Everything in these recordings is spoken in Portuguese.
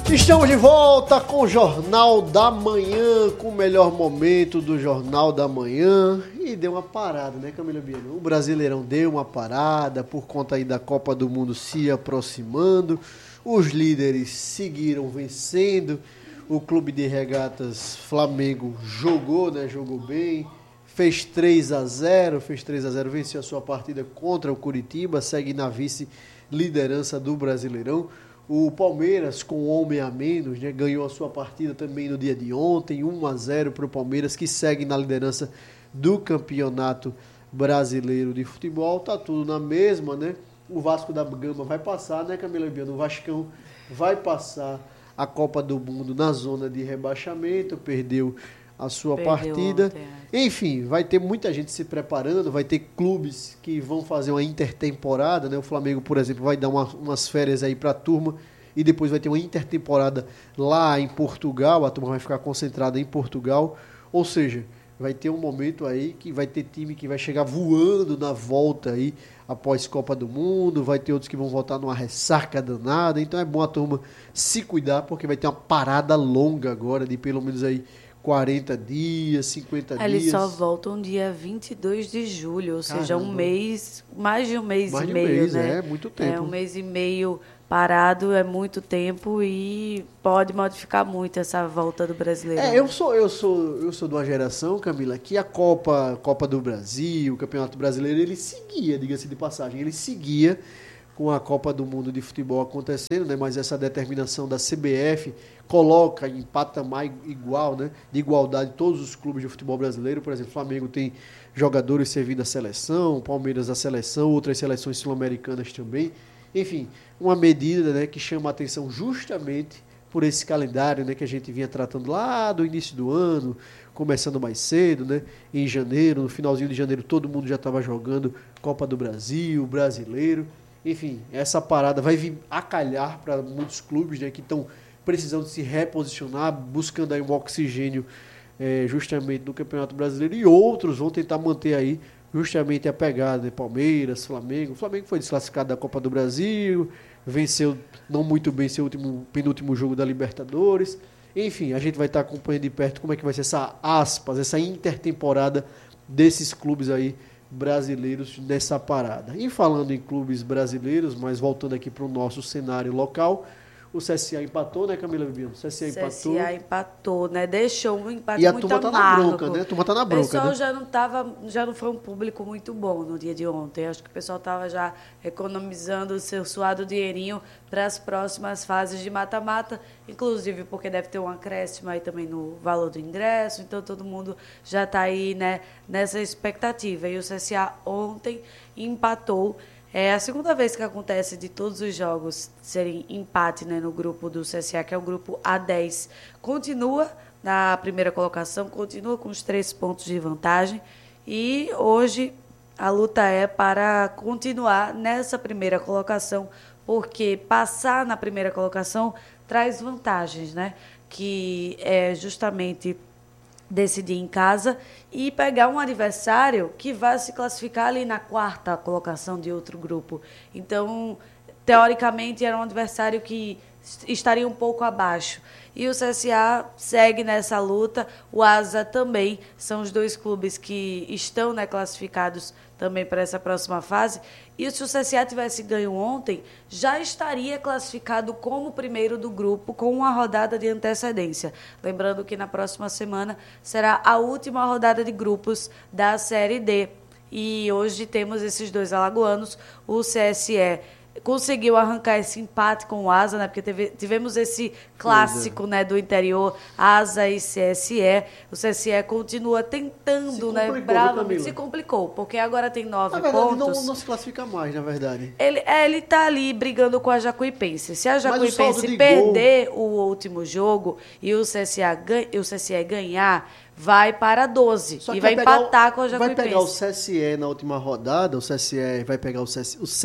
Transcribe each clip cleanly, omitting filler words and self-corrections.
Estamos de volta com o Jornal da Manhã, com o melhor momento do Jornal da Manhã. E deu uma parada, né, Camila Biano? O Brasileirão deu uma parada por conta aí da Copa do Mundo se aproximando. Os líderes seguiram vencendo. O Clube de Regatas Flamengo jogou, né? Jogou bem. Fez 3-0, venceu a sua partida contra o Curitiba, segue na vice-liderança do Brasileirão. O Palmeiras, com um homem a menos, né, ganhou a sua partida também no dia de ontem, 1-0 para o Palmeiras, que segue na liderança do Campeonato Brasileiro de Futebol. Tá tudo na mesma, né? O Vasco da Gama vai passar, né, Camila Biano? O Vascão vai passar a Copa do Mundo na zona de rebaixamento, perdeu a sua partida. Ontem. Enfim, vai ter muita gente se preparando, vai ter clubes que vão fazer uma intertemporada, né? O Flamengo, por exemplo, vai dar umas férias aí para a turma e depois vai ter uma intertemporada lá em Portugal, a turma vai ficar concentrada em Portugal, ou seja, vai ter um momento aí que vai ter time que vai chegar voando na volta aí após Copa do Mundo, vai ter outros que vão voltar numa ressaca danada, então é bom a turma se cuidar, porque vai ter uma parada longa agora de pelo menos aí 40 dias, 50 dias. Eles só voltam dia 22 de julho, ou seja, um mês, mais de um mês e meio, né? É muito tempo. É um mês e meio parado, é muito tempo e pode modificar muito essa volta do brasileiro. Eu sou de uma geração, Camila, que a Copa do Brasil, o Campeonato Brasileiro, ele seguia, diga-se de passagem, ele seguia com a Copa do Mundo de Futebol acontecendo, né? Mas essa determinação da CBF coloca em patamar igual, né? De igualdade todos os clubes de futebol brasileiro. Por exemplo, o Flamengo tem jogadores servindo a seleção, Palmeiras a seleção, outras seleções sul-americanas também. Enfim, uma medida, né, que chama a atenção justamente por esse calendário, né, que a gente vinha tratando lá do início do ano, começando mais cedo, né? Em janeiro, no finalzinho de janeiro, todo mundo já estava jogando Copa do Brasil, Brasileiro. Enfim, essa parada vai vir a calhar para muitos clubes, né, que estão precisando se reposicionar, buscando aí um oxigênio justamente no Campeonato Brasileiro, e outros vão tentar manter aí justamente a pegada, né, Palmeiras, Flamengo. O Flamengo foi desclassificado da Copa do Brasil, venceu não muito bem seu penúltimo jogo da Libertadores. Enfim, a gente vai estar acompanhando de perto como é que vai ser essa intertemporada desses clubes aí brasileiros nessa parada. E falando em clubes brasileiros, mas voltando aqui para o nosso cenário local, o CSA empatou, né, Camila Bibiano? O CSA empatou, né? Deixou um empate muito muito amargo. E a turma tá na bronca, né? A turma tá na bronca, o pessoal, né? já não foi um público muito bom no dia de ontem. Acho que o pessoal estava já economizando o seu suado dinheirinho para as próximas fases de mata-mata, inclusive porque deve ter um acréscimo aí também no valor do ingresso, então todo mundo já está aí, né, nessa expectativa. E o CSA ontem empatou. É a segunda vez que acontece de todos os jogos serem empate, né, no grupo do CSA, que é o grupo A10. Continua na primeira colocação, continua com os 3 pontos de vantagem. E hoje a luta é para continuar nessa primeira colocação, porque passar na primeira colocação traz vantagens, né? Que é justamente decidir em casa e pegar um adversário que vai se classificar ali na 4ª colocação de outro grupo. Então, teoricamente, era um adversário que estaria um pouco abaixo. E o CSA segue nessa luta, o ASA também, são os 2 clubes que estão, né, classificados também para essa próxima fase. E se o CSA tivesse ganho ontem, já estaria classificado como primeiro do grupo, com uma rodada de antecedência. Lembrando que na próxima semana será a última rodada de grupos da Série D. E hoje temos esses 2 alagoanos, o CSE conseguiu arrancar esse empate com o ASA, né? Porque tivemos esse clássico, né, do interior, ASA e CSE. O CSE continua tentando, né? Bravamente se complicou, porque agora tem 9 pontos. Não se classifica mais, na verdade. Ele tá ali brigando com a Jacuipense. Se a Jacuipense perder o último jogo e o CSE ganhar, vai para 12 e vai empatar com a Jacuipense. Vai pegar o CSE na última rodada, o CSE vai pegar o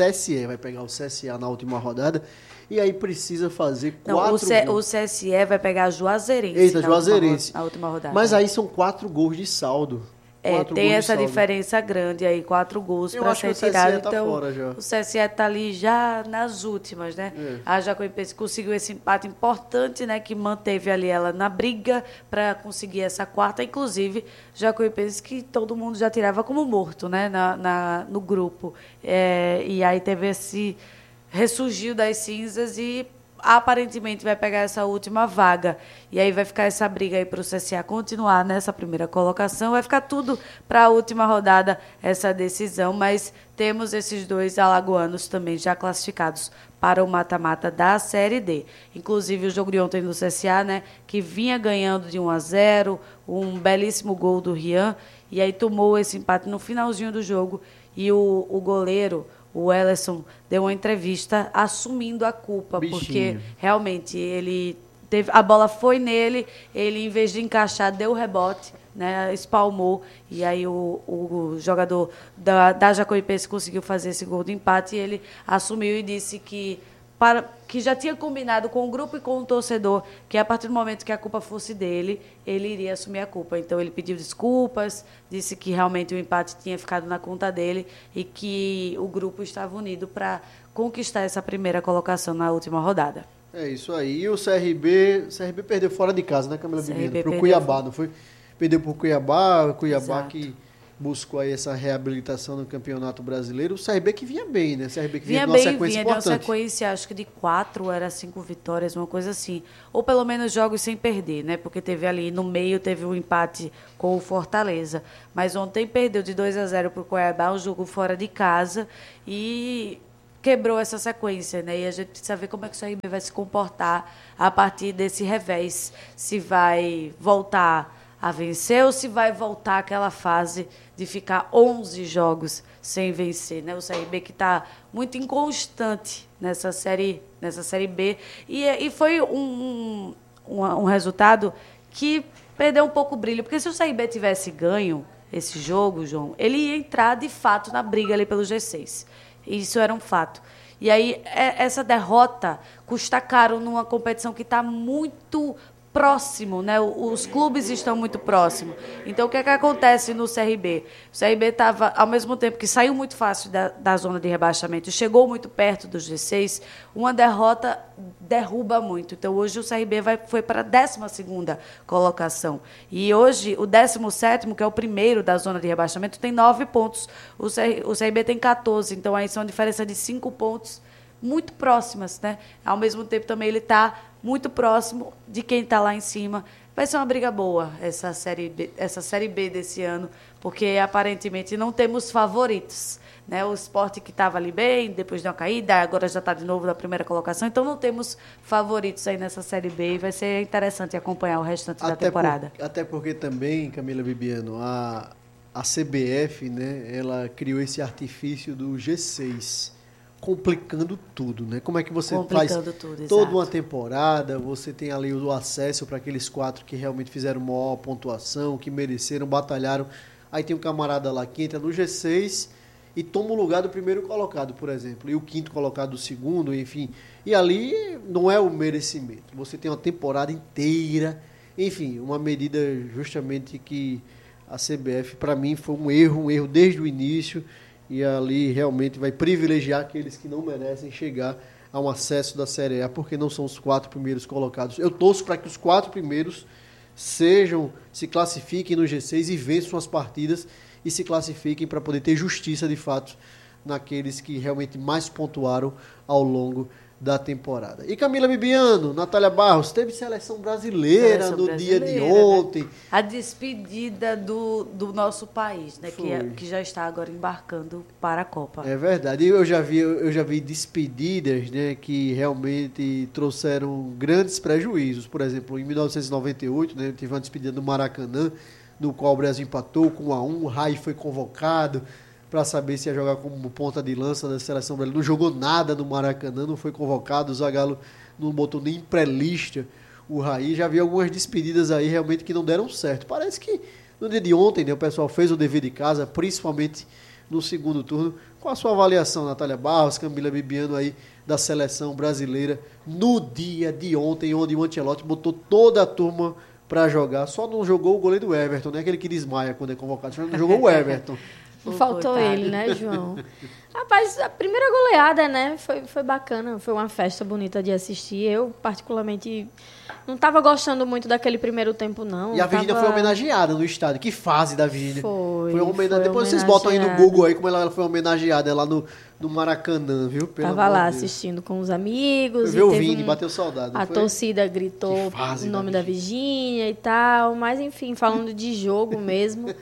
CSA na última rodada, e aí precisa fazer 4 gols. O CSE vai pegar a Juazeirense. Eita, Juazeirense. Na última rodada. Mas aí são 4 gols de saldo. Tem essa diferença grande aí, 4 gols para ser tirado. Então, o CSE está ali já nas últimas, né? A Jacuipense conseguiu esse empate importante, né? Que manteve ali ela na briga para conseguir essa quarta. Inclusive, Jacuipense que todo mundo já tirava como morto, né? No grupo. E aí teve esse ressurgiu das cinzas e aparentemente vai pegar essa última vaga. E aí vai ficar essa briga aí para o CSA continuar nessa primeira colocação. Vai ficar tudo para a última rodada essa decisão, mas temos esses 2 alagoanos também já classificados para o mata-mata da Série D. Inclusive o jogo de ontem do CSA, né, que vinha ganhando de 1-0, um belíssimo gol do Rian, e aí tomou esse empate no finalzinho do jogo e o goleiro, o Ellerson, deu uma entrevista assumindo a culpa, porque realmente a bola foi nele, ele, em vez de encaixar, deu rebote, né, espalmou, e aí o jogador da Jacuipense conseguiu fazer esse gol de empate, e ele assumiu e disse que já tinha combinado com o grupo e com o torcedor que a partir do momento que a culpa fosse dele, ele iria assumir a culpa. Então ele pediu desculpas, disse que realmente o empate tinha ficado na conta dele e que o grupo estava unido para conquistar essa primeira colocação na última rodada. É isso aí. E o CRB perdeu fora de casa, né, Camila Bibiano? Para o Cuiabá, não foi? Perdeu para o Cuiabá que buscou aí essa reabilitação no Campeonato Brasileiro. O CRB que vinha bem, né? O CRB que vinha de uma sequência importante. Vinha de uma sequência, acho que de 4, era 5 vitórias, uma coisa assim. Ou pelo menos jogos sem perder, né? Porque teve ali no meio, teve um empate com o Fortaleza. Mas ontem perdeu de 2-0 para o Cuiabá, um jogo fora de casa, e quebrou essa sequência, né? E a gente precisa ver como é que o CRB vai se comportar a partir desse revés. Se vai voltar a vencer ou se vai voltar aquela fase de ficar 11 jogos sem vencer, né? O CRB que está muito inconstante nessa série B. E foi um resultado que perdeu um pouco o brilho, porque se o CRB tivesse ganho esse jogo, João, ele ia entrar de fato na briga ali pelo G6. Isso era um fato. E aí essa derrota custa caro numa competição que está muito próximo, né? Os clubes estão muito próximos. Então, o que é que acontece no CRB? O CRB estava, ao mesmo tempo que saiu muito fácil da zona de rebaixamento e chegou muito perto do G6, uma derrota derruba muito. Então, hoje o CRB foi para a 12ª colocação. E hoje, o 17º, que é o primeiro da zona de rebaixamento, tem 9 pontos. O CRB tem 14. Então, aí são diferença de 5 pontos muito próximas, né? Ao mesmo tempo, também ele está muito próximo de quem está lá em cima. Vai ser uma briga boa essa série B desse ano, porque aparentemente não temos favoritos, né? O Sport que estava ali bem, depois deu uma caída, agora já está de novo na primeira colocação, então não temos favoritos aí nessa série B e vai ser interessante acompanhar o restante da temporada. Até porque também, Camila Bibiano, a CBF, né, ela criou esse artifício do G6, complicando tudo, né? Como é que você faz toda uma temporada, você tem ali o acesso para aqueles 4 que realmente fizeram maior pontuação, que mereceram, batalharam. Aí tem um camarada lá que entra no G6 e toma o lugar do primeiro colocado, por exemplo, e o 5º colocado do segundo, enfim. E ali não é o merecimento. Você tem uma temporada inteira, enfim, uma medida justamente que a CBF, para mim, foi um erro desde o início. E ali realmente vai privilegiar aqueles que não merecem chegar a um acesso da Série A, porque não são os 4 primeiros colocados. Eu torço para que os 4 primeiros se classifiquem no G6 e vençam as partidas e se classifiquem para poder ter justiça, de fato, naqueles que realmente mais pontuaram ao longo da temporada. E Camila Bibiano, Natália Barros, teve seleção brasileira no dia de ontem. Né? A despedida do nosso país, né? Que já está agora embarcando para a Copa. É verdade. Eu já vi despedidas, né, que realmente trouxeram grandes prejuízos. Por exemplo, em 1998, né, teve uma despedida do Maracanã, no qual o Brasil empatou com 1-1, o Rai foi convocado para saber se ia jogar como ponta de lança da seleção brasileira. Não jogou nada no Maracanã, não foi convocado, o Zagallo não botou nem pré-lista o Raí. Já vi algumas despedidas aí realmente que não deram certo. Parece que no dia de ontem, né, o pessoal fez o dever de casa, principalmente no segundo turno. Qual a sua avaliação, Natália Barros, Camila Bibiano aí da seleção brasileira no dia de ontem, onde o Ancelotti botou toda a turma pra jogar. Só não jogou o goleiro Everton, né? Aquele que desmaia quando é convocado. Só não jogou o Everton. Não faltou ele, né, João? Rapaz, a primeira goleada, né? Foi bacana, foi uma festa bonita de assistir. Eu, particularmente, não estava gostando muito daquele primeiro tempo, não. E a Virgínia foi homenageada no estádio. Que fase da Virgínia? Foi homenageada. Depois vocês botam aí no Google aí como ela foi homenageada lá no Maracanã, viu? Tava lá assistindo com os amigos. Viu o Vini, bateu saudade. A torcida gritou o nome da Virgínia e tal. Mas, enfim, falando de jogo mesmo...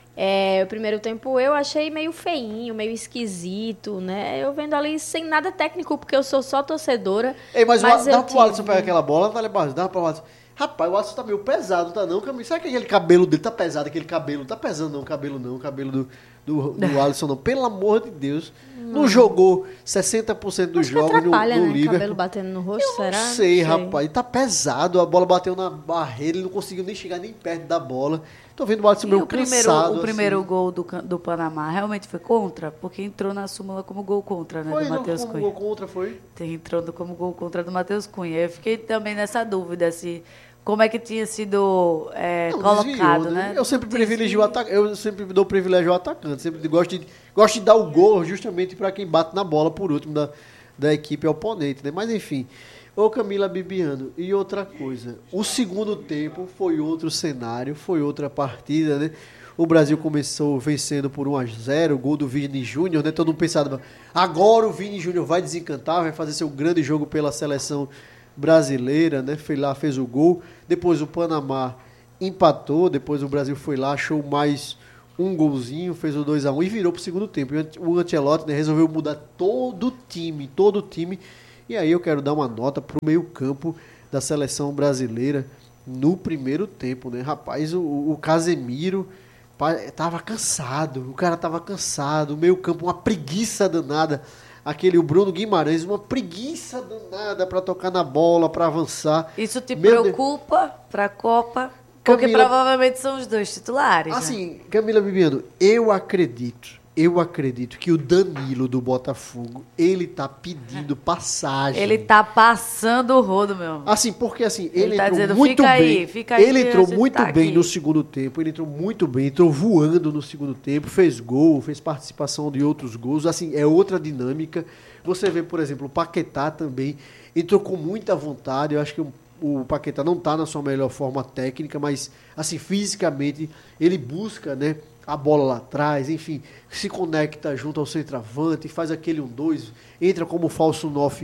o primeiro tempo eu achei meio feinho, meio esquisito, né? Eu vendo ali sem nada técnico, porque eu sou só torcedora. Ei, mas dá pro Alisson pegar aquela bola, Natália Barros, dá pro Alisson. Rapaz, o Alisson tá meio pesado, tá não? Será que aquele cabelo dele tá pesado? Aquele cabelo, tá pesando não, o cabelo do Alisson não. Pelo amor de Deus. Não jogou 60% dos jogos no Liverpool. Cabelo batendo no rosto, será? Não sei, rapaz. Tá pesado. A bola bateu na barreira, ele não conseguiu nem chegar nem perto da bola. Tô vendo o Alisson meio cansado. O primeiro gol do Panamá realmente foi contra? Porque entrou na súmula como gol contra, né? Foi, do Matheus Cunha. Gol contra, foi? Entrando como gol contra do Matheus Cunha. Eu fiquei também nessa dúvida, se... Como é que tinha sido colocado, desviou, né? Eu sempre privilegio o atacante. Eu sempre dou privilégio ao atacante. Sempre gosto de dar o gol justamente para quem bate na bola por último da equipe oponente, né? Mas enfim. Ô Camila Bibiano, e outra coisa. O segundo tempo foi outro cenário, foi outra partida, né? O Brasil começou vencendo por 1-0, o gol do Vini Júnior, né? Todo mundo pensava, agora o Vini Júnior vai desencantar, vai fazer seu grande jogo pela seleção brasileira, né? Foi lá, fez o gol. Depois o Panamá empatou. Depois o Brasil foi lá, achou mais um golzinho, fez o 2-1 e virou pro segundo tempo. E o Ancelotti, né, resolveu mudar todo o time. E aí eu quero dar uma nota pro meio-campo da seleção brasileira no primeiro tempo, né? Rapaz, o Casemiro tava cansado. O cara tava cansado. O meio-campo, uma preguiça danada. O Bruno Guimarães, uma preguiça danada para tocar na bola, para avançar. Isso te preocupa para a Copa? Porque provavelmente são os dois titulares. Assim, né? Camila Bibiano, eu acredito que o Danilo do Botafogo, ele tá pedindo passagem. Ele tá passando o rodo, meu. Assim, porque assim, ele tá entrou dizendo, muito bem. Fica aí, ele entrou muito tá bem aqui. no segundo tempo, entrou voando no segundo tempo, fez gol, fez participação de outros gols, assim, é outra dinâmica. Você vê, por exemplo, o Paquetá também entrou com muita vontade. Eu acho que o Paquetá não tá na sua melhor forma técnica, mas assim, fisicamente ele busca, né, a bola lá atrás, enfim, se conecta junto ao centroavante, faz aquele 1-2, entra como falso 9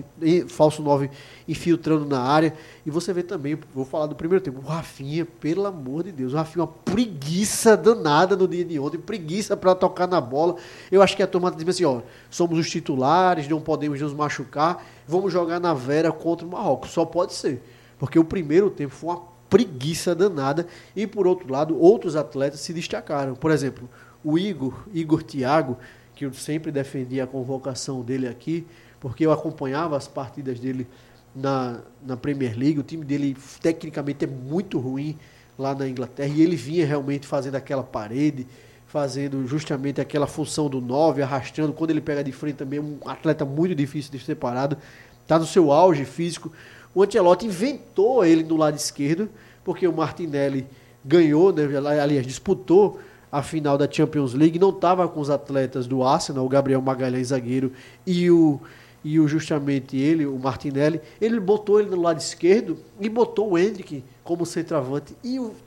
infiltrando na área. E você vê também, vou falar do primeiro tempo, o Rafinha, pelo amor de Deus, o Rafinha uma preguiça danada no dia de ontem, preguiça para tocar na bola. Eu acho que a turma diz assim, ó, somos os titulares, não podemos nos machucar, vamos jogar na Vera contra o Marrocos, só pode ser, porque o primeiro tempo foi uma preguiça danada. E por outro lado, outros atletas se destacaram. Por exemplo, o Igor Thiago, que eu sempre defendi a convocação dele aqui, porque eu acompanhava as partidas dele na Premier League. O time dele tecnicamente é muito ruim lá na Inglaterra, e ele vinha realmente fazendo aquela parede, fazendo justamente aquela função do 9, arrastando. Quando ele pega de frente também é um atleta muito difícil de ser parado, está no seu auge físico. O Ancelotti inventou ele no lado esquerdo, porque o Martinelli ganhou, né, aliás, disputou a final da Champions League, não estava com os atletas do Arsenal, o Gabriel Magalhães, zagueiro, e o justamente ele, o Martinelli. Ele botou ele no lado esquerdo e botou o Endrick como centroavante. E o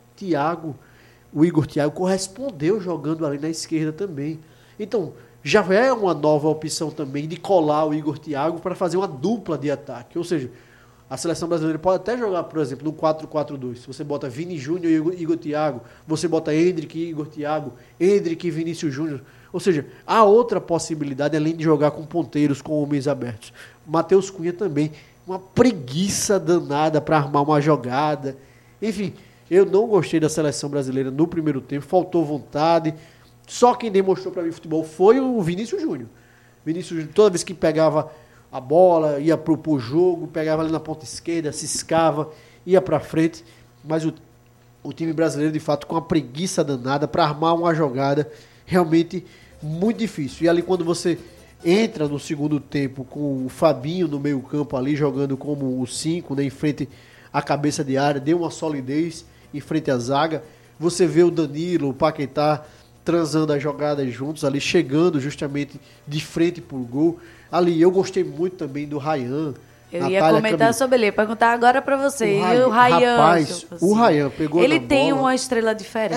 Igor Thiago correspondeu jogando ali na esquerda também. Então, já é uma nova opção também de colar o Igor Thiago para fazer uma dupla de ataque. Ou seja, a seleção brasileira pode até jogar, por exemplo, no 4-4-2. Se você bota Vini Júnior e Igor Thiago, você bota Endrick e Igor Thiago, Endrick e Vinícius Júnior. Ou seja, há outra possibilidade, além de jogar com ponteiros, com homens abertos. Matheus Cunha também, uma preguiça danada para armar uma jogada. Enfim, eu não gostei da seleção brasileira no primeiro tempo, faltou vontade. Só quem demonstrou para mim futebol foi o Vinícius Júnior. Vinícius Júnior, toda vez que pegava a bola, ia pro jogo, pegava ali na ponta esquerda, ciscava, ia para frente, mas o time brasileiro, de fato, com uma preguiça danada para armar uma jogada realmente muito difícil. E ali quando você entra no segundo tempo com o Fabinho no meio campo ali, jogando como o 5, né, em frente à cabeça de área, deu uma solidez, em frente à zaga. Você vê o Danilo, o Paquetá transando as jogadas juntos ali, chegando justamente de frente pro gol. Ali, eu gostei muito também do Ryan. Eu ia comentar sobre ele, perguntar agora pra você. E o Ryan? Rapaz, o Ryan pegou ele na tem bola. Uma estrela diferente.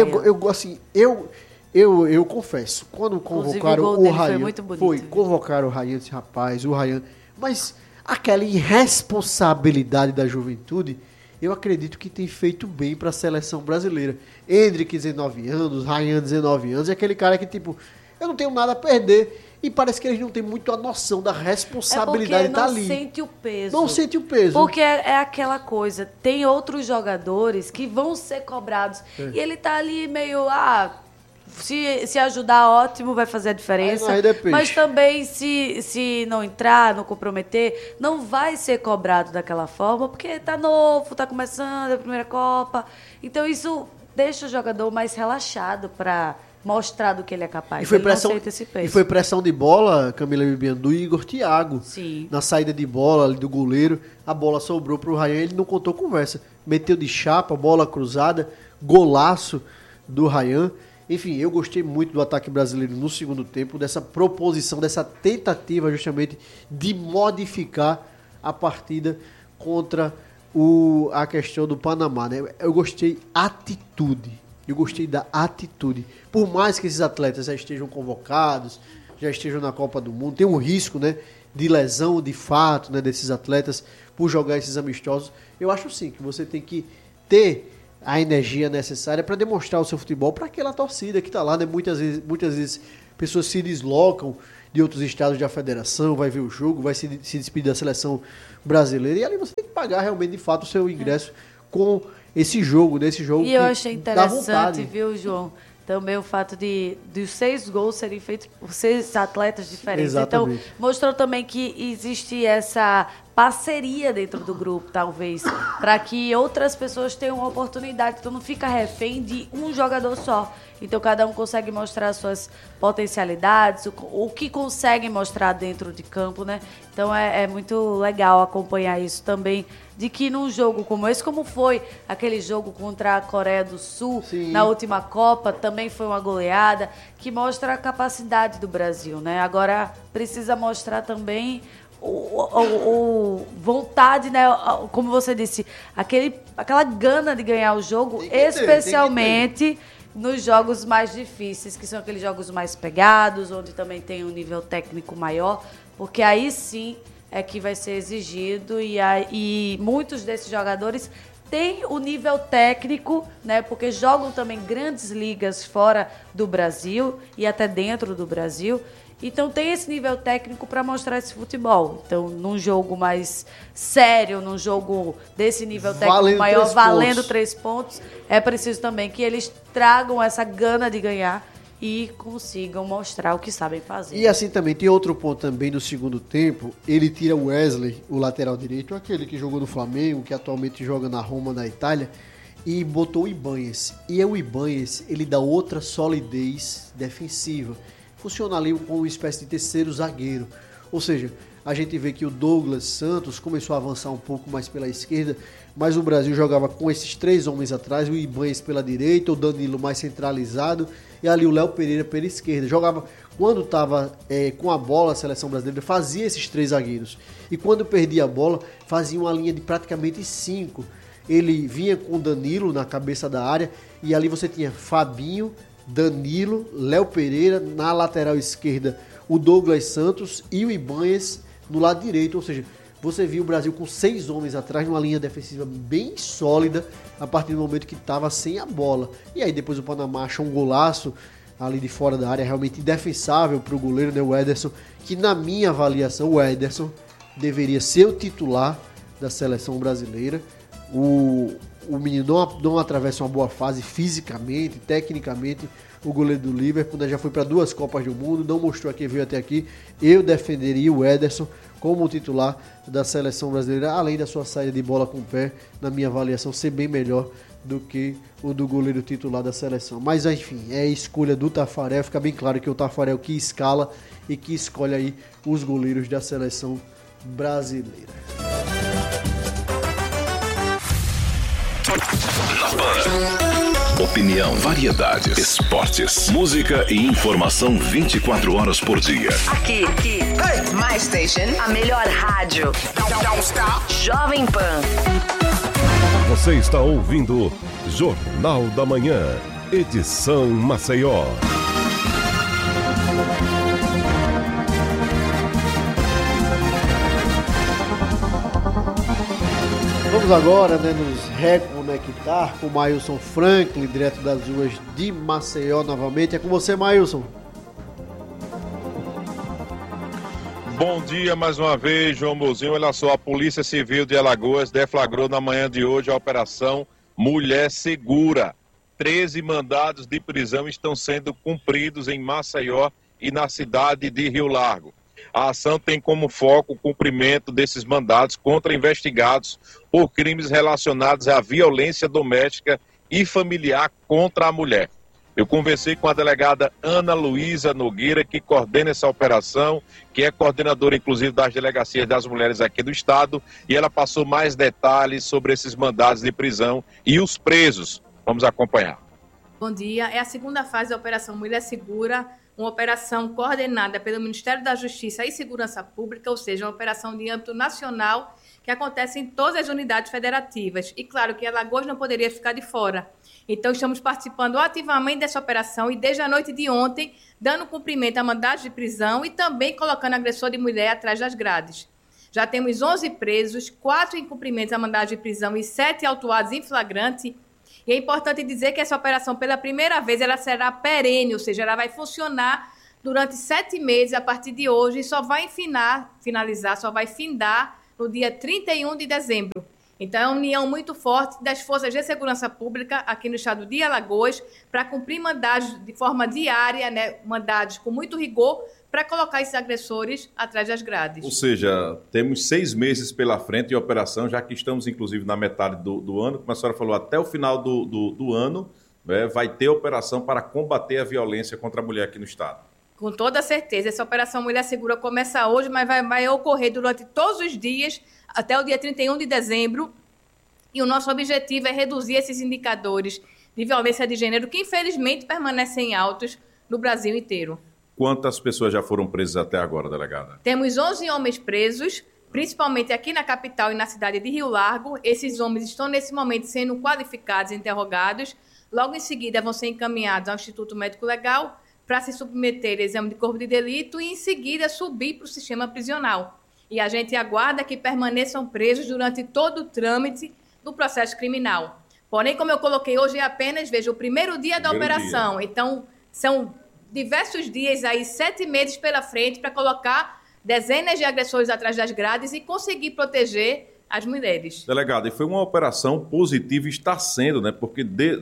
Eu confesso, quando convocaram o Ryan, convocaram o Ryan, esse rapaz, o Ryan, mas aquela irresponsabilidade da juventude, eu acredito que tem feito bem para a seleção brasileira. Endrick, 19 anos, Ryan, 19 anos, é aquele cara que, tipo, eu não tenho nada a perder. E parece que eles não têm muito a noção da responsabilidade de estar ali. Não sente o peso. Não sente o peso. Porque é aquela coisa, tem outros jogadores que vão ser cobrados. E ele tá ali meio, se ajudar, ótimo, vai fazer a diferença. Aí mas também, se não entrar, não comprometer, não vai ser cobrado daquela forma, porque tá novo, tá começando a primeira Copa. Então, isso deixa o jogador mais relaxado para mostrar do que ele é capaz. E foi pressão de bola, Camila Bibiano, do Igor Thiago. Sim. Na saída de bola ali do goleiro, a bola sobrou pro Ryan, ele não contou conversa. Meteu de chapa, bola cruzada, golaço do Ryan. Enfim, eu gostei muito do ataque brasileiro no segundo tempo, dessa proposição, dessa tentativa justamente de modificar a partida contra a questão do Panamá, né? Eu gostei Eu gostei da atitude. Por mais que esses atletas já estejam convocados, já estejam na Copa do Mundo, tem um risco, né, de lesão de fato, né, desses atletas por jogar esses amistosos. Eu acho sim que você tem que ter a energia necessária para demonstrar o seu futebol para aquela torcida que está lá, né? Muitas vezes pessoas se deslocam de outros estados da federação, vai ver o jogo, vai se despedir da seleção brasileira e ali você tem que pagar realmente de fato o seu ingresso com esse jogo, desse jogo. E eu achei interessante, viu, João? Também o fato de os 6 gols serem feitos por 6 atletas diferentes. Exatamente. Então, mostrou também que existe essa parceria dentro do grupo, talvez, para que outras pessoas tenham uma oportunidade. Então, não fica refém de um jogador só. Então, cada um consegue mostrar suas potencialidades, o que consegue mostrar dentro de campo, né? Então, é muito legal acompanhar isso também, de que num jogo como esse, como foi aquele jogo contra a Coreia do Sul, sim, na última Copa, também foi uma goleada, que mostra a capacidade do Brasil, né? Agora, precisa mostrar também vontade, né? Como você disse, aquela gana de ganhar o jogo, especialmente nos jogos mais difíceis, que são aqueles jogos mais pegados, onde também tem um nível técnico maior, porque aí sim é que vai ser exigido e muitos desses jogadores têm o nível técnico, né? Porque jogam também grandes ligas fora do Brasil e até dentro do Brasil. Então tem esse nível técnico para mostrar esse futebol. Então, num jogo mais sério, num jogo desse nível técnico maior, valendo 3 pontos, é preciso também que eles tragam essa gana de ganhar e consigam mostrar o que sabem fazer. E assim também, tem outro ponto também no segundo tempo, ele tira o Wesley, o lateral direito, aquele que jogou no Flamengo, que atualmente joga na Roma, na Itália, e botou o Ibanez. E o Ibanez, ele dá outra solidez defensiva. Funciona ali como uma espécie de terceiro zagueiro. Ou seja, a gente vê que o Douglas Santos começou a avançar um pouco mais pela esquerda, mas o Brasil jogava com esses 3 homens atrás, o Ibanez pela direita, o Danilo mais centralizado, e ali o Léo Pereira pela esquerda. Jogava, quando estava com a bola, a seleção brasileira fazia esses 3 zagueiros. E quando perdia a bola, fazia uma linha de praticamente 5. Ele vinha com o Danilo na cabeça da área, e ali você tinha Fabinho, Danilo, Léo Pereira, na lateral esquerda o Douglas Santos e o Ibanez no lado direito, ou seja, você viu o Brasil com 6 homens atrás, numa linha defensiva bem sólida, a partir do momento que estava sem a bola. E aí depois o Panamá achou um golaço ali de fora da área, realmente indefensável para o goleiro, né, o Ederson, que na minha avaliação o Ederson deveria ser o titular da seleção brasileira. O menino não atravessa uma boa fase fisicamente, tecnicamente. O goleiro do Liverpool, né, já foi para 2 Copas do Mundo, não mostrou a quem veio até aqui. Eu defenderia o Ederson como titular da seleção brasileira, além da sua saída de bola com o pé, na minha avaliação, ser bem melhor do que o do goleiro titular da seleção. Mas enfim, é a escolha do Tafarel. Fica bem claro que o Tafarel que escala e que escolhe aí os goleiros da seleção brasileira. Opinião, variedades, esportes, música e informação 24 horas por dia. Aqui. My Station, a melhor rádio. Jovem Pan. Você está ouvindo Jornal da Manhã, edição Maceió. Vamos agora, nos reconectar com o Mailson Franklin, direto das ruas de Maceió novamente. É com você, Mailson. Bom dia mais uma vez, João Mozinho. Olha só, a Polícia Civil de Alagoas deflagrou na manhã de hoje a Operação Mulher Segura. 13 mandados de prisão estão sendo cumpridos em Maceió e na cidade de Rio Largo. A ação tem como foco o cumprimento desses mandados contra investigados por crimes relacionados à violência doméstica e familiar contra a mulher. Eu conversei com a delegada Ana Luísa Nogueira, que coordena essa operação, que é coordenadora, inclusive, das delegacias das mulheres aqui do estado, e ela passou mais detalhes sobre esses mandados de prisão e os presos. Vamos acompanhar. Bom dia. É a segunda fase da Operação Mulher Segura, uma operação coordenada pelo Ministério da Justiça e Segurança Pública, ou seja, uma operação de âmbito nacional que acontece em todas as unidades federativas. E claro que Alagoas não poderia ficar de fora. Então estamos participando ativamente dessa operação e desde a noite de ontem, dando cumprimento a mandados de prisão e também colocando agressor de mulher atrás das grades. Já temos 11 presos, 4 incumprimentos a mandados de prisão e 7 autuados em flagrante. E é importante dizer que essa operação, pela primeira vez, ela será perene, ou seja, ela vai funcionar durante 7 meses a partir de hoje e só vai findar no dia 31 de dezembro. Então, é uma união muito forte das forças de segurança pública aqui no estado de Alagoas para cumprir mandados de forma diária, mandados com muito rigor, para colocar esses agressores atrás das grades. Ou seja, temos 6 meses pela frente de operação, já que estamos, inclusive, na metade do ano. Como a senhora falou, até o final do ano, vai ter operação para combater a violência contra a mulher aqui no estado. Com toda certeza. Essa Operação Mulher Segura começa hoje, mas vai ocorrer durante todos os dias, até o dia 31 de dezembro. E o nosso objetivo é reduzir esses indicadores de violência de gênero, que infelizmente permanecem altos no Brasil inteiro. Quantas pessoas já foram presas até agora, delegada? Temos 11 homens presos, principalmente aqui na capital e na cidade de Rio Largo. Esses homens estão, nesse momento, sendo qualificados e interrogados. Logo em seguida, vão ser encaminhados ao Instituto Médico Legal para se submeter ao exame de corpo de delito e, em seguida, subir para o sistema prisional. E a gente aguarda que permaneçam presos durante todo o trâmite do processo criminal. Porém, como eu coloquei, hoje é apenas, veja, o primeiro dia da operação. Então, são diversos dias aí, 7 meses pela frente, para colocar dezenas de agressores atrás das grades e conseguir proteger as mulheres. Delegado, e foi uma operação positiva, está sendo, porque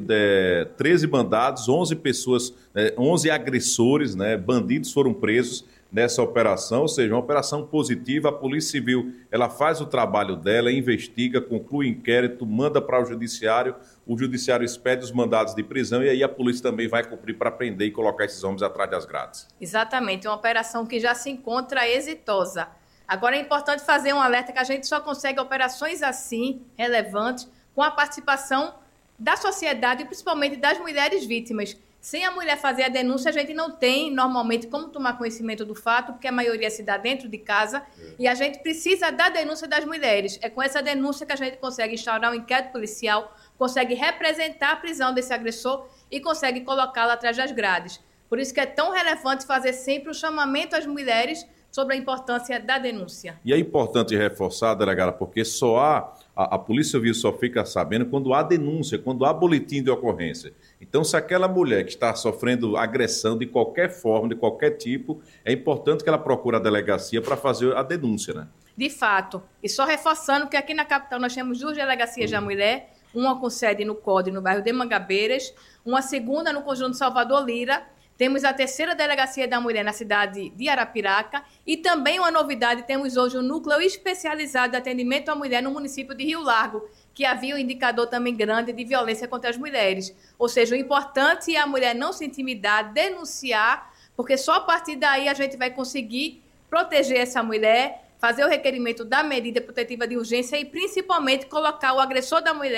13 mandados, 11 pessoas, 11 agressores, bandidos foram presos nessa operação, ou seja, uma operação positiva. A Polícia Civil, ela faz o trabalho dela, investiga, conclui o inquérito, manda para o Judiciário expede os mandados de prisão e aí a polícia também vai cumprir para prender e colocar esses homens atrás das grades. Exatamente, uma operação que já se encontra exitosa. Agora é importante fazer um alerta que a gente só consegue operações assim, relevantes, com a participação da sociedade e principalmente das mulheres vítimas. Sem a mulher fazer a denúncia, a gente não tem, normalmente, como tomar conhecimento do fato, porque a maioria se dá dentro de casa, e a gente precisa da denúncia das mulheres. É com essa denúncia que a gente consegue instaurar um inquérito policial, consegue representar a prisão desse agressor e consegue colocá-lo atrás das grades. Por isso que é tão relevante fazer sempre o chamamento às mulheres sobre a importância da denúncia. E é importante reforçar, delegada, porque a Polícia Civil só fica sabendo quando há denúncia, quando há boletim de ocorrência. Então, se aquela mulher que está sofrendo agressão de qualquer forma, de qualquer tipo, é importante que ela procure a delegacia para fazer a denúncia, De fato. E só reforçando que aqui na capital nós temos 2 delegacias da mulher, uma com sede no CODE, no bairro de Mangabeiras, uma segunda no conjunto Salvador Lira. Temos a 3ª Delegacia da Mulher na cidade de Arapiraca e também uma novidade, temos hoje um núcleo especializado de atendimento à mulher no município de Rio Largo, que havia um indicador também grande de violência contra as mulheres. Ou seja, o importante é a mulher não se intimidar, denunciar, porque só a partir daí a gente vai conseguir proteger essa mulher, fazer o requerimento da medida protetiva de urgência e principalmente colocar o agressor da mulher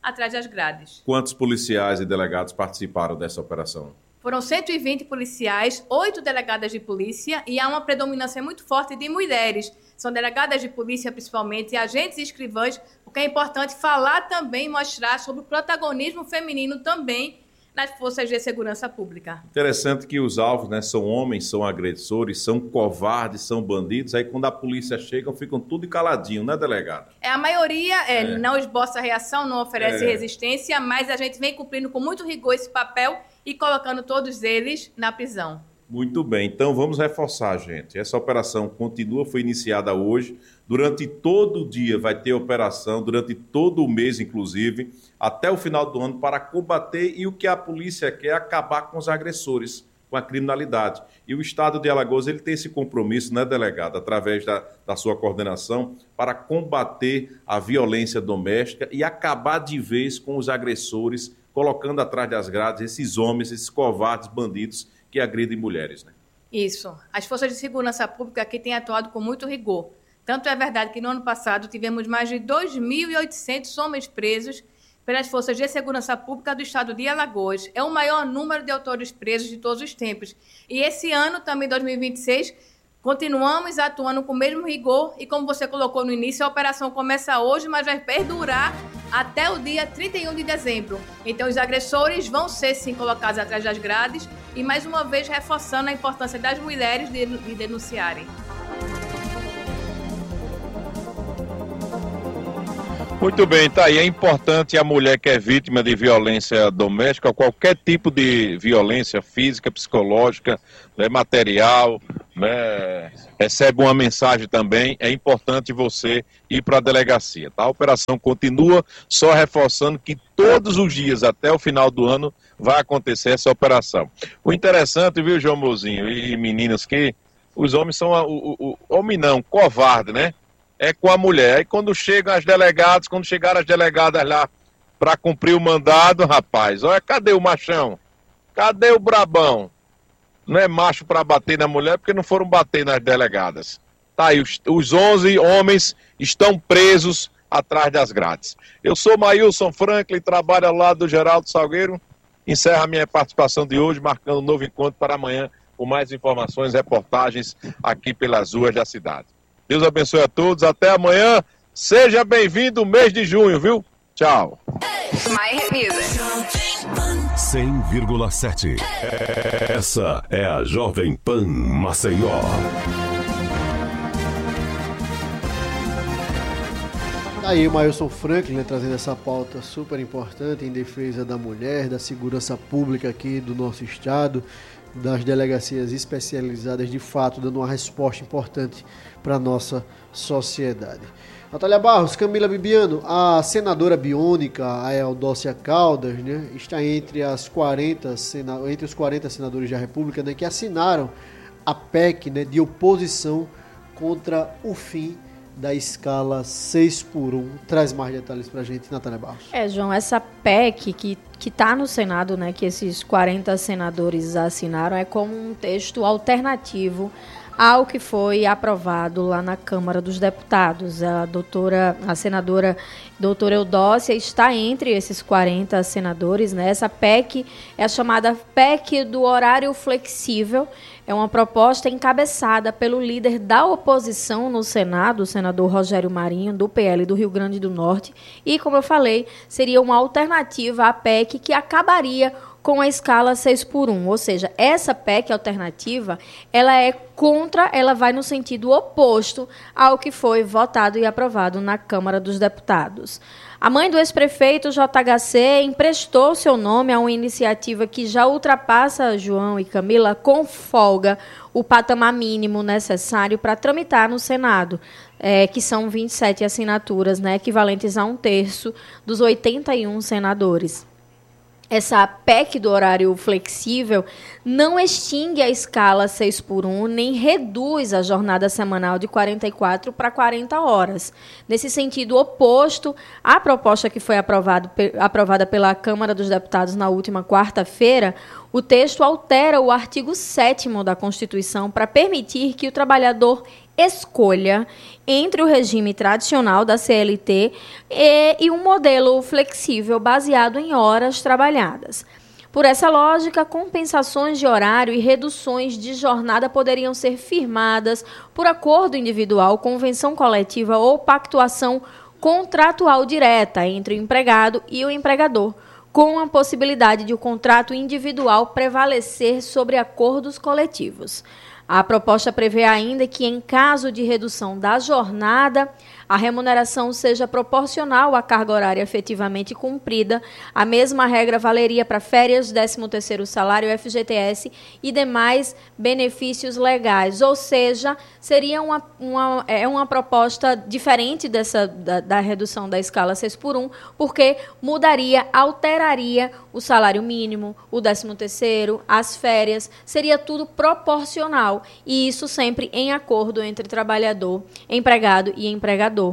atrás das grades. Quantos policiais e delegados participaram dessa operação? Foram 120 policiais, 8 delegadas de polícia e há uma predominância muito forte de mulheres. São delegadas de polícia, principalmente, agentes e escrivães, porque é importante falar também e mostrar sobre o protagonismo feminino também nas forças de segurança pública. Interessante que os alvos, né, são homens, são agressores, são covardes, são bandidos. Aí quando a polícia chega, ficam tudo caladinho, né, delegada? A maioria não esboça reação, não oferece resistência, mas a gente vem cumprindo com muito rigor esse papel e colocando todos eles na prisão. Muito bem, então vamos reforçar, gente. Essa operação continua, foi iniciada hoje. Durante todo o dia vai ter operação, durante todo o mês, inclusive, até o final do ano, para combater, e o que a polícia quer é acabar com os agressores, com a criminalidade. E o Estado de Alagoas ele tem esse compromisso, né, delegado, através da sua coordenação, para combater a violência doméstica e acabar de vez com os agressores, colocando atrás das grades esses homens, esses covardes bandidos que agridem mulheres, né? Isso. As forças de segurança pública aqui têm atuado com muito rigor. Tanto é verdade que no ano passado tivemos mais de 2.800 homens presos pelas forças de segurança pública do estado de Alagoas. É o maior número de autores presos de todos os tempos. E esse ano, também 2026, continuamos atuando com o mesmo rigor e, como você colocou no início, a operação começa hoje, mas vai perdurar até o dia 31 de dezembro. Então, os agressores vão ser, sim, colocados atrás das grades e, mais uma vez, reforçando a importância das mulheres de denunciarem. Muito bem, tá aí. É importante a mulher que é vítima de violência doméstica, qualquer tipo de violência física, psicológica, né, material, né, recebe uma mensagem também, é importante você ir para a delegacia, tá? A operação continua, só reforçando que todos os dias, até o final do ano, vai acontecer essa operação. O interessante, viu, João Mozinho e meninas, que os homens são, homem não, covarde, né? É com a mulher. Aí quando chegaram as delegadas lá para cumprir o mandado, rapaz, olha, cadê o machão? Cadê o brabão? Não é macho para bater na mulher porque não foram bater nas delegadas. Tá aí, os 11 homens estão presos atrás das grades. Eu sou Maílson Franklin, trabalho ao lado do Geraldo Salgueiro. Encerro a minha participação de hoje, marcando um novo encontro para amanhã com mais informações, reportagens aqui pelas ruas da cidade. Deus abençoe a todos, até amanhã, seja bem-vindo o mês de junho, viu? Tchau. 100,7. Essa é a Jovem Pan Maceió. Aí o Maílson Franklin, né, trazendo essa pauta super importante em defesa da mulher, da segurança pública aqui do nosso estado, das delegacias especializadas, de fato, dando uma resposta importante para a nossa sociedade. Natália Barros, Camila Bibiano, a senadora biônica, a Eudócia Caldas, né, está entre os 40 senadores da República, né, que assinaram a PEC, né, de oposição contra o fim da escala 6x1. Traz mais detalhes para a gente, Natália Barros. João, essa PEC que está no Senado, né, que esses 40 senadores assinaram, é como um texto alternativo ao que foi aprovado lá na Câmara dos Deputados. A senadora doutora Eudócia está entre esses 40 senadores, né? Essa PEC é a chamada PEC do horário flexível. É uma proposta encabeçada pelo líder da oposição no Senado, o senador Rogério Marinho, do PL do Rio Grande do Norte. E, como eu falei, seria uma alternativa à PEC que acabaria com a escala 6x1, ou seja, essa PEC alternativa, ela vai no sentido oposto ao que foi votado e aprovado na Câmara dos Deputados. A mãe do ex-prefeito JHC emprestou seu nome a uma iniciativa que já ultrapassa, João e Camila, com folga, o patamar mínimo necessário para tramitar no Senado, que são 27 assinaturas, né, equivalentes a 1/3 dos 81 senadores. Essa PEC do horário flexível não extingue a escala 6x1, nem reduz a jornada semanal de 44 para 40 horas. Nesse sentido oposto, a proposta que foi aprovada pela Câmara dos Deputados na última quarta-feira, o texto altera o artigo 7º da Constituição para permitir que o trabalhador escolha entre o regime tradicional da CLT e um modelo flexível baseado em horas trabalhadas. Por essa lógica, compensações de horário e reduções de jornada poderiam ser firmadas por acordo individual, convenção coletiva ou pactuação contratual direta entre o empregado e o empregador, com a possibilidade de o contrato individual prevalecer sobre acordos coletivos. A proposta prevê ainda que, em caso de redução da jornada, a remuneração seja proporcional à carga horária efetivamente cumprida. A mesma regra valeria para férias, 13º salário, FGTS e demais benefícios legais. Ou seja, seria uma proposta diferente da redução da escala 6x1, porque alteraria o salário mínimo, o 13º, as férias, seria tudo proporcional. E isso sempre em acordo entre trabalhador, empregado e empregador.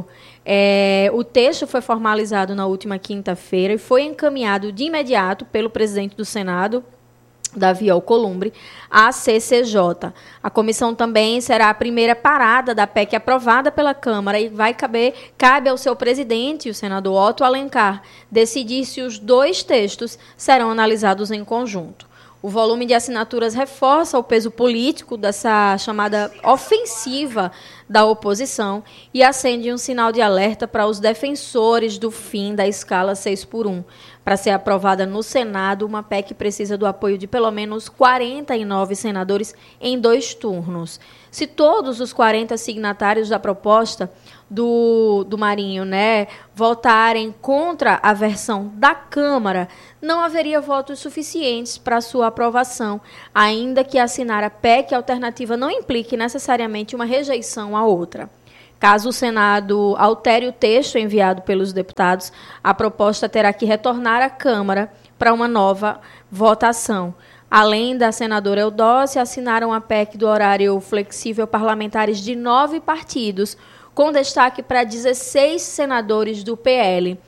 O texto foi formalizado na última quinta-feira e foi encaminhado de imediato pelo presidente do Senado, Davi Alcolumbre, à CCJ. A comissão também será a primeira parada da PEC aprovada pela Câmara e cabe ao seu presidente, o senador Otto Alencar, decidir se os dois textos serão analisados em conjunto. O volume de assinaturas reforça o peso político dessa chamada ofensiva da oposição e acende um sinal de alerta para os defensores do fim da escala 6x1. Para ser aprovada no Senado, uma PEC precisa do apoio de pelo menos 49 senadores em 2 turnos. Se todos os 40 signatários da proposta do Marinho, votarem contra a versão da Câmara, não haveria votos suficientes para sua aprovação, ainda que assinar a PEC alternativa não implique necessariamente uma rejeição à outra. Caso o Senado altere o texto enviado pelos deputados, a proposta terá que retornar à Câmara para uma nova votação. Além da senadora Eudócia, assinaram a PEC do horário flexível parlamentares de 9 partidos, com destaque para 16 senadores do PL,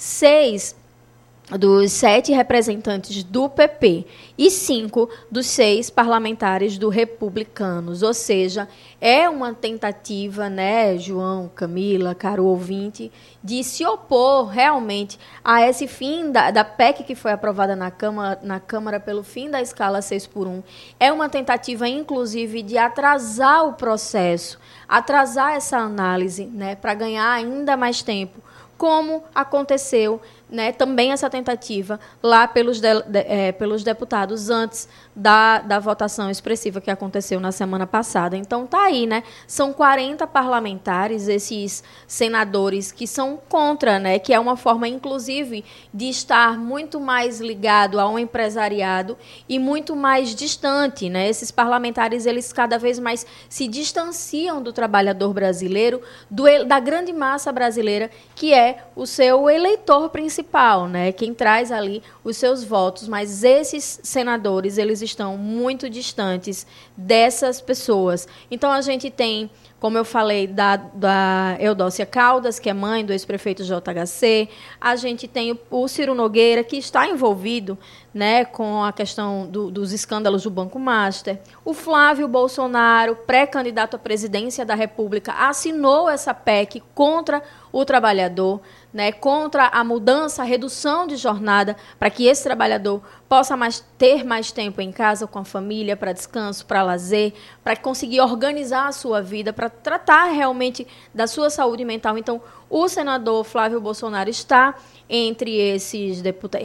6 dos 7 representantes do PP e 5 dos 6 parlamentares do Republicanos. Ou seja, é uma tentativa, João, Camila, caro ouvinte, de se opor realmente a esse fim da PEC que foi aprovada na Câmara pelo fim da escala 6x1. É uma tentativa, inclusive, de atrasar o processo, atrasar essa análise, para ganhar ainda mais tempo, como aconteceu também essa tentativa lá pelos deputados antes da votação expressiva que aconteceu na semana passada. Então tá aí, São 40 parlamentares, esses senadores que são contra, que é uma forma, inclusive, de estar muito mais ligado ao empresariado e muito mais distante, Esses parlamentares, eles cada vez mais se distanciam do trabalhador brasileiro, da grande massa brasileira, que é o seu eleitor principal, quem traz ali os seus votos, mas esses senadores, eles estão muito distantes dessas pessoas. Então, a gente tem, como eu falei, da Eudócia Caldas, que é mãe do ex-prefeito JHC, a gente tem o Ciro Nogueira, que está envolvido com a questão dos escândalos do Banco Master. O Flávio Bolsonaro, pré-candidato à presidência da República, assinou essa PEC contra o trabalhador, contra a mudança, a redução de jornada, para que esse trabalhador possa ter mais tempo em casa com a família, para descanso, para lazer, para conseguir organizar a sua vida, para tratar realmente da sua saúde mental. Então, o senador Flávio Bolsonaro está entre esses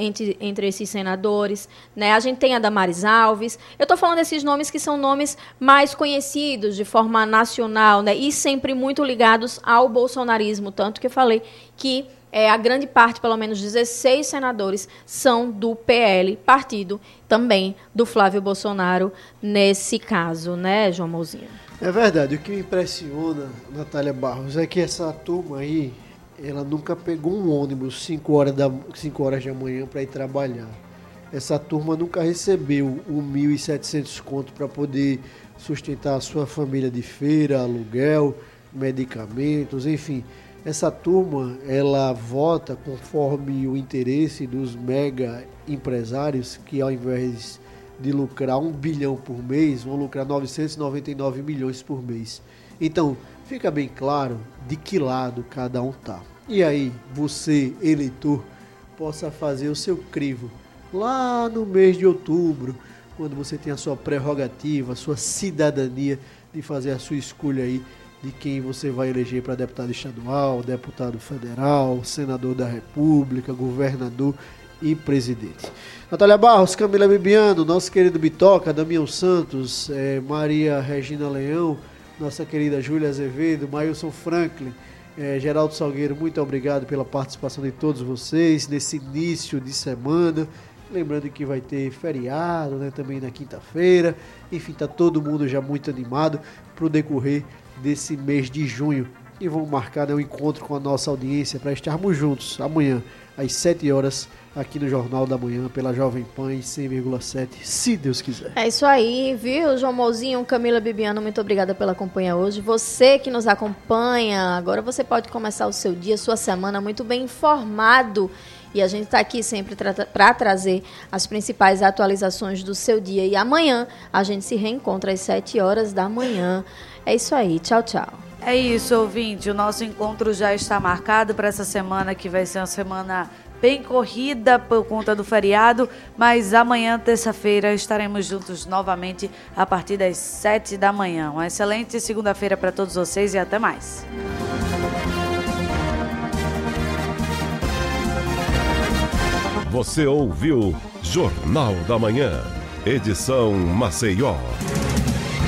senadores. A gente tem a Damares Alves. Eu estou falando desses nomes que são nomes mais conhecidos de forma nacional, e sempre muito ligados ao bolsonarismo, tanto que eu falei que a grande parte, pelo menos 16 senadores, são do PL, partido também do Flávio Bolsonaro, nesse caso, João Mouzinho? É verdade. O que me impressiona, Natália Barros, é que essa turma aí, ela nunca pegou um ônibus 5 horas da manhã para ir trabalhar. Essa turma nunca recebeu 1.700 conto para poder sustentar a sua família de feira, aluguel, medicamentos, enfim. Essa turma, ela vota conforme o interesse dos mega empresários que, ao invés de lucrar 1 bilhão por mês, vão lucrar 999 milhões por mês. Então, fica bem claro de que lado cada um tá. E aí, você, eleitor, possa fazer o seu crivo lá no mês de outubro, quando você tem a sua prerrogativa, a sua cidadania de fazer a sua escolha aí de quem você vai eleger para deputado estadual, deputado federal, senador da República, governador e presidente. Natália Barros, Camila Bibiano, nosso querido Bitoca, Damião Santos, Maria Regina Leão, nossa querida Júlia Azevedo, Mailson Franklin, Geraldo Salgueiro, muito obrigado pela participação de todos vocês nesse início de semana. Lembrando que vai ter feriado, né, também na quinta-feira. Enfim, tá todo mundo já muito animado para o decorrer desse mês de junho. E vamos marcar, né, um encontro com a nossa audiência para estarmos juntos amanhã, às 7 horas, aqui no Jornal da Manhã, pela Jovem Pan 100,7, se Deus quiser. É isso aí, viu, João Mozinho, Camila Bibiano, muito obrigada pela companhia hoje. Você que nos acompanha, agora você pode começar o seu dia, sua semana muito bem informado. E a gente está aqui sempre para trazer as principais atualizações do seu dia. E amanhã a gente se reencontra às 7 horas da manhã. É isso aí, tchau, tchau. É isso, ouvinte. O nosso encontro já está marcado para essa semana, que vai ser uma semana bem corrida por conta do feriado. Mas amanhã, terça-feira, estaremos juntos novamente a partir das 7 da manhã. Uma excelente segunda-feira para todos vocês e até mais. Você ouviu Jornal da Manhã, edição Maceió.